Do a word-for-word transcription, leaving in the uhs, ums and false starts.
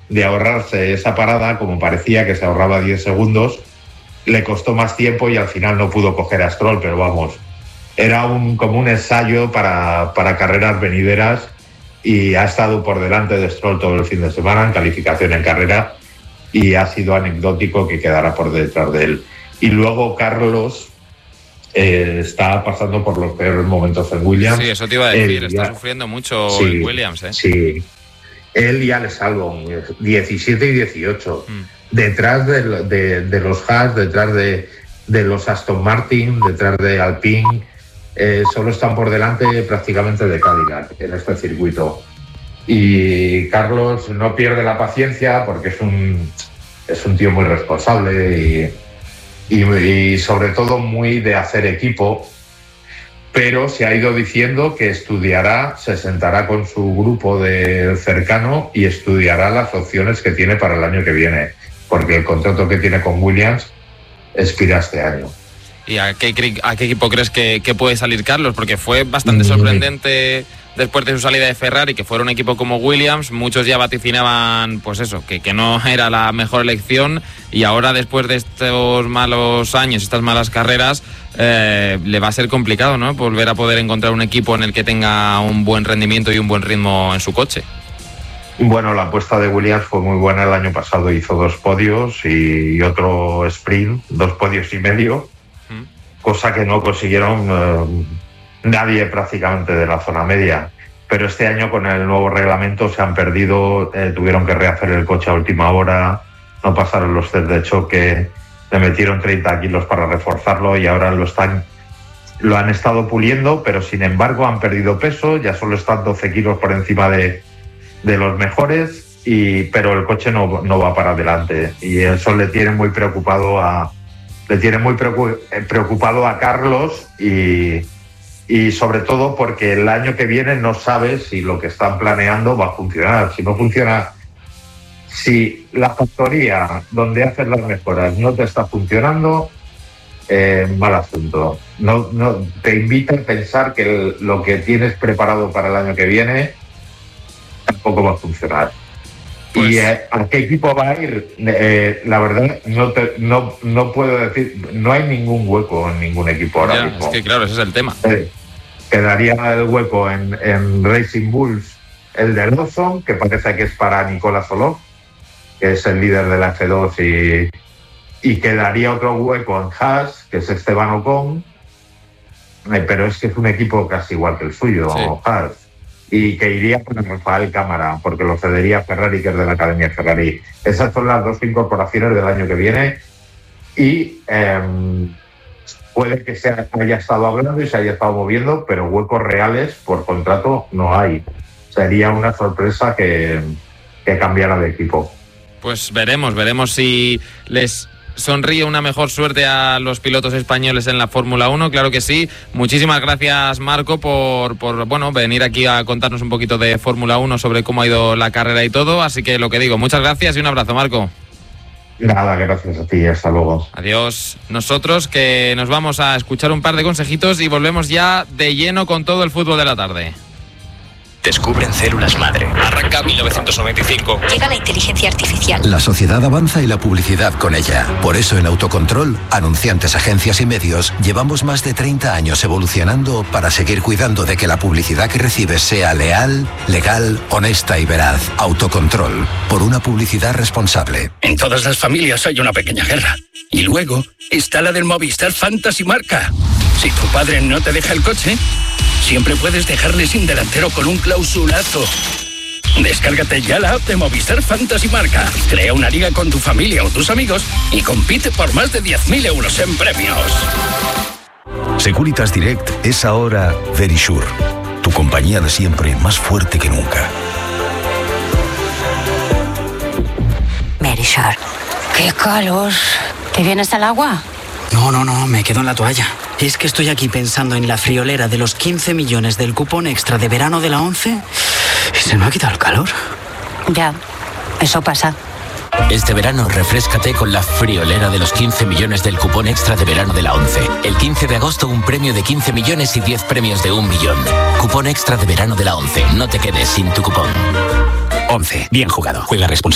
de ahorrarse esa parada, como parecía que se ahorraba diez segundos, le costó más tiempo y al final no pudo coger a Stroll, pero vamos, era un, como un ensayo para, para carreras venideras y ha estado por delante de Stroll todo el fin de semana en calificación en carrera y ha sido anecdótico que quedara por detrás de él. Y luego Carlos eh, está pasando por los peores momentos en Williams. Sí, eso te iba a decir, él está ya, sufriendo mucho sí, el Williams. ¿eh? Sí, él y Alex Albon, diecisiete y dieciocho, mm. detrás de, de, de los Haas, detrás de, de los Aston Martin, detrás de Alpine, eh, solo están por delante prácticamente de Cadillac en este circuito. Y Carlos no pierde la paciencia porque es un, es un tío muy responsable y, y, y sobre todo muy de hacer equipo, pero se ha ido diciendo que estudiará, se sentará con su grupo de cercano y estudiará las opciones que tiene para el año que viene, porque el contrato que tiene con Williams expira este año. ¿Y a qué, a qué equipo crees que, que puede salir Carlos? Porque fue bastante sorprendente después de su salida de Ferrari, que fuera un equipo como Williams. Muchos ya vaticinaban, pues eso, que, que no era la mejor elección, y ahora después de estos malos años, estas malas carreras, eh, le va a ser complicado, ¿no?, volver a poder encontrar un equipo en el que tenga un buen rendimiento y un buen ritmo en su coche. Bueno, la apuesta de Williams fue muy buena el año pasado, hizo dos podios y, y otro sprint, dos podios y medio, ¿Mm? cosa que no consiguieron eh, nadie prácticamente de la zona media. Pero este año con el nuevo reglamento se han perdido, eh, tuvieron que rehacer el coche a última hora, no pasaron los test de choque, le metieron treinta kilos para reforzarlo y ahora lo están lo han estado puliendo, pero sin embargo han perdido peso, ya solo están doce kilos por encima de, de los mejores, y, pero el coche no, no va para adelante y eso le tiene muy preocupado a le tiene muy preocupado a Carlos y, y sobre todo porque el año que viene no sabe si lo que están planeando va a funcionar. Si no funciona, si la factoría donde haces las mejoras no te está funcionando, eh, mal asunto. No, no, te invita a pensar que el, lo que tienes preparado para el año que viene tampoco va a funcionar. Pues, ¿y eh, a qué equipo va a ir? Eh, la verdad, no, te, no, no puedo decir, no hay ningún hueco en ningún equipo ahora ya, mismo. Es que claro, ese es el tema. Eh, quedaría el hueco en, en Racing Bulls, el de Lawson, que parece que es para Nicolas Solov, que es el líder de la F dos, y, y quedaría otro hueco en Haas, que es Esteban Ocon, eh, pero es que es un equipo casi igual que el suyo, sí. Haas. Y que iría con Rafael Cámara, porque lo cedería Ferrari, que es de la Academia Ferrari. Esas son las dos incorporaciones del año que viene y eh, puede que se haya estado hablando y se haya estado moviendo, pero huecos reales por contrato no hay. Sería una sorpresa que, que cambiara de equipo. Pues veremos, veremos si les sonríe una mejor suerte a los pilotos españoles en la Fórmula uno, claro que sí. Muchísimas gracias, Marco, por, por bueno, venir aquí a contarnos un poquito de Fórmula uno, sobre cómo ha ido la carrera y todo. Así que lo que digo, muchas gracias y un abrazo, Marco. Nada, gracias a ti, hasta luego. Adiós. Nosotros que nos vamos a escuchar un par de consejitos y volvemos ya de lleno con todo el fútbol de la tarde. Descubren células madre. Arranca mil novecientos noventa y cinco. Llega la inteligencia artificial. La sociedad avanza y la publicidad con ella. Por eso en Autocontrol, anunciantes, agencias y medios, llevamos más de treinta años evolucionando para seguir cuidando de que la publicidad que recibes sea leal, legal, honesta y veraz. Autocontrol, por una publicidad responsable. En todas las familias hay una pequeña guerra. Y luego está la del Movistar Fantasy Marca. Si tu padre no te deja el coche, siempre puedes dejarle sin delantero con un clausulazo. Descárgate ya la app de Movistar Fantasy Marca. Crea una liga con tu familia o tus amigos y compite por más de diez mil euros en premios. Securitas Direct es ahora Verisure, tu compañía de siempre más fuerte que nunca. Verisure. ¡Qué calor! ¿Te vienes al agua? No, no, no, me quedo en la toalla. Es que estoy aquí pensando en la friolera de los quince millones del cupón extra de verano de la ONCE y se me ha quitado el calor. Ya, eso pasa. Este verano refréscate con la friolera de los quince millones del cupón extra de verano de la ONCE. El quince de agosto un premio de quince millones y diez premios de un millón. Cupón extra de verano de la ONCE. No te quedes sin tu cupón. ONCE, bien jugado. Juega responsablemente.